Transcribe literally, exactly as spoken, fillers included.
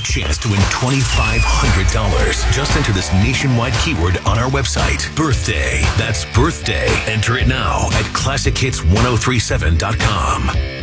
chance to win twenty-five hundred dollars. Just enter this nationwide keyword on our website. Birthday. That's birthday. Enter it now at classic hits ten thirty-seven dot com.